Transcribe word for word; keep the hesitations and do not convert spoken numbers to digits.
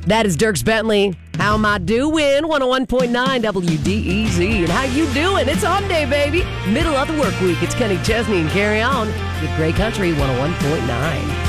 That is Dierks Bentley. How am I doing? one oh one point nine W D E Z. And how you doing? It's Sunday, baby. Middle of the work week. It's Kenny Chesney and Carry On with Great Country one oh one point nine.